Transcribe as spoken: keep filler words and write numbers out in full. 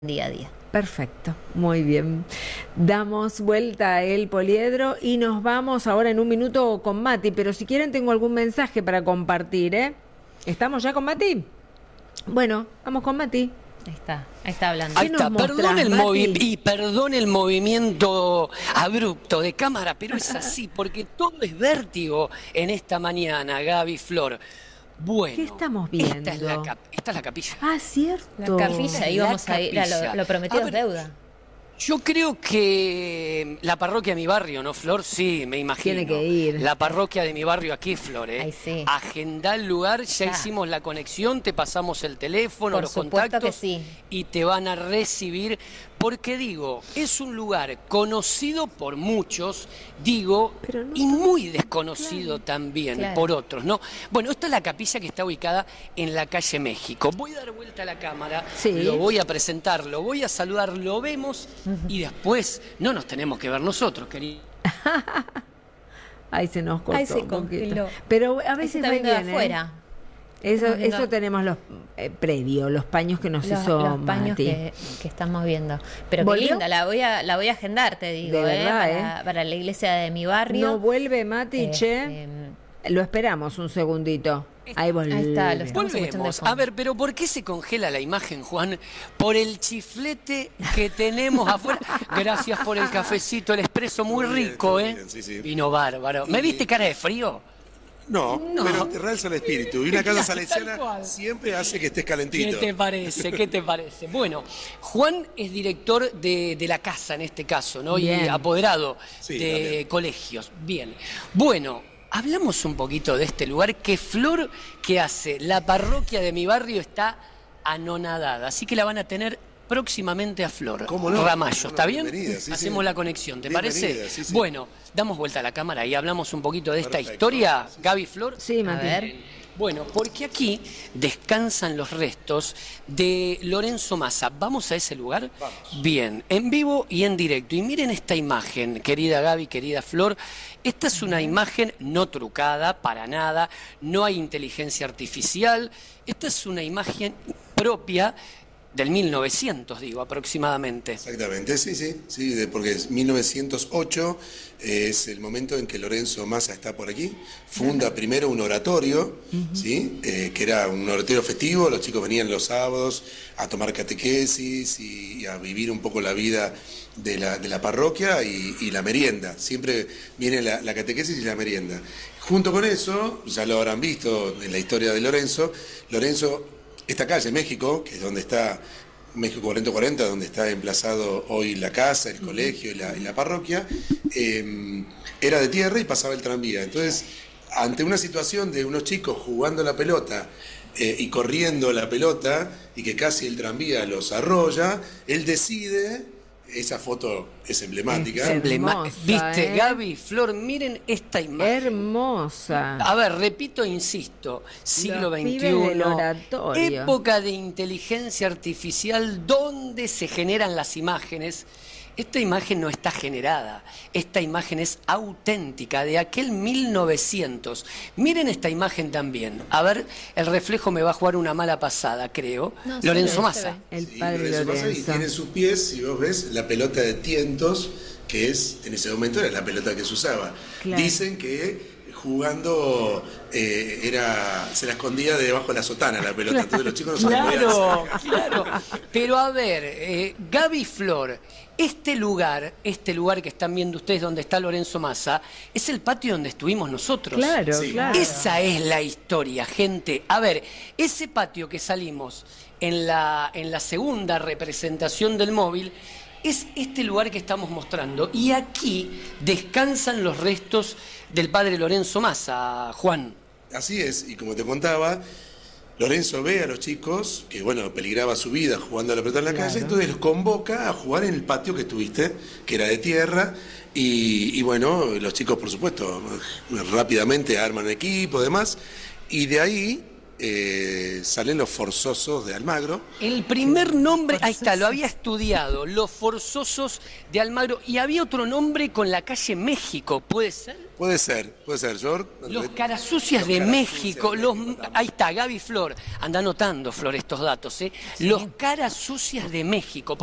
día a día. Perfecto, muy bien. Damos vuelta a el poliedro y nos vamos ahora en un minuto con Mati, pero si quieren tengo algún mensaje para compartir, ¿eh? ¿Estamos ya con Mati? Bueno, vamos con Mati. Ahí está, ahí está hablando. Ahí está, perdón el movi- y perdón el movimiento abrupto de cámara, pero es así, porque todo es vértigo en esta mañana, Gaby, Flor. Bueno, ¿qué estamos viendo? Esta es la, cap- esta es la capilla. Ah, cierto. La capilla, ahí La vamos a ir a capilla. lo, lo prometido A es ver, deuda. Yo creo que la parroquia de mi barrio, ¿no, Flor? Sí, me imagino. Tiene que ir. La parroquia de mi barrio aquí, Flor, ¿eh? Ahí sí. Agendá el lugar, ya Ya. hicimos la conexión, te pasamos el teléfono, Por los supuesto contactos. que sí. Y te van a recibir, porque digo, es un lugar conocido por muchos, digo, Pero no y tan- muy desconocido también Claro. por otros, ¿no? Bueno, esta es la capilla que está ubicada en la calle México. Voy a dar vuelta a la cámara, Sí. lo voy a presentar, lo voy a saludar, lo vemos y después no nos tenemos que ver nosotros, querido. Ahí se nos cortó Ahí se un poquito. congeló. Pero a Ahí se veces está va viendo de bien, ¿eh? afuera. Eso, Estamos viendo- eso tenemos los eh, previo, los paños que nos Los, hizo los paños Mati. que, que estamos viendo. Pero qué ¿Volvió? linda, la voy a, la voy a agendar, te digo, De ¿eh? verdad, Para, ¿eh? para la iglesia de mi barrio. No vuelve Mati, Eh, che. eh, Lo esperamos un segundito. Ahí vuelve. Ahí está, lo estamos escuchando de Volvemos. fondo. A ver, pero ¿por qué se congela la imagen, Juan? Por el chiflete que tenemos afuera. Gracias por el cafecito, el expreso muy Muy bien, rico, muy ¿eh? bien, sí, sí. Vino bárbaro. ¿Me Y- viste cara de frío? No, No. pero te realza el espíritu. Y una casa Tal salesiana cual. siempre hace que estés ¿Qué calentito. te parece? ¿Qué te parece? Bueno, Juan es director de, de la casa en este caso, ¿no? Bien. Y apoderado Sí, de también. colegios. Bien. Bueno, hablamos un poquito de este lugar que Flor, que hace? La parroquia de mi barrio está anonadada, así que la van a tener próximamente a Flor. ¿Cómo no? Ramallo, ¿Cómo no? ¿está bien? Bienvenida, sí, sí. Hacemos la conexión, ¿te Bienvenida, parece? sí, sí. Bueno, damos vuelta a la cámara y hablamos un poquito de esta Perfecto. historia, Gaby, Flor. Sí, A Mati. ver. Bueno, porque aquí descansan los restos de Lorenzo Massa. ¿Vamos a ese lugar? Vamos. Bien, en vivo y en directo. Y miren esta imagen, querida Gaby, querida Flor. Esta es una imagen no trucada, para nada. No hay inteligencia artificial. Esta es una imagen propia del mil novecientos, digo, aproximadamente. Exactamente, sí, sí, sí, de- porque es mil novecientos ocho, eh, es el momento en que Lorenzo Massa está por aquí, funda primero un oratorio, ¿sí? Eh, que era un oratorio festivo, los chicos venían los sábados a tomar catequesis y, y a vivir un poco la vida de la, de la parroquia y, y la merienda, siempre viene la, la catequesis y la merienda. Junto con eso, ya lo habrán visto en la historia de Lorenzo, Lorenzo... Esta calle, México, que es donde está México cuarenta cuarenta, donde está emplazado hoy la casa, el colegio y la, y la parroquia, eh, era de tierra y pasaba el tranvía. Entonces, ante una situación de unos chicos jugando la pelota eh, y corriendo la pelota y que casi el tranvía los arrolla, él decide, esa foto es emblemática, Es Emblema- hermosa, ¿Viste, ¿eh? Gaby, Flor? Miren esta imagen. Hermosa. A ver, repito, insisto, siglo Los pibes del veintiuno, oratorio. época de inteligencia artificial, donde se generan las imágenes. Esta imagen no está generada, esta imagen es auténtica, de aquel mil novecientos. Miren esta imagen también. A ver, el reflejo me va a jugar una mala pasada, creo. No, se Lorenzo ve, se Massa. ve. El Sí, padre Lorenzo Massa, y Lorenzo. tiene en sus pies, si vos ves, la pelota de tientos, que es, en ese momento era la pelota que se usaba. Claro. Dicen que jugando eh, era se la escondía debajo de la sotana la pelota, entonces los chicos no se la podían Claro, hacer. claro. Pero a ver, eh, Gaby, Flor, este lugar, este lugar que están viendo ustedes donde está Lorenzo Massa, es el patio donde estuvimos nosotros. Claro, Sí. claro. Esa es la historia, gente. A ver, ese patio que salimos en la, en la segunda representación del móvil es este lugar que estamos mostrando. Y aquí descansan los restos del padre Lorenzo Massa, Juan. Así es, y como te contaba, Lorenzo ve a los chicos, que bueno, peligraba su vida jugando a la pelota en la Claro. calle, entonces los convoca a jugar en el patio que tuviste, que era de tierra, y, y bueno, los chicos por supuesto rápidamente arman equipo, demás, y de ahí eh, salen los Forzosos de Almagro. El primer nombre, ahí está, lo había estudiado, los Forzosos de Almagro. Y había otro nombre con la calle México, ¿puede ser? Puede ser, puede ser, George. Los Carasucias de México, los, ahí está, Gaby Flor, anda anotando, Flor, estos datos, ¿eh? Los Carasucias de México.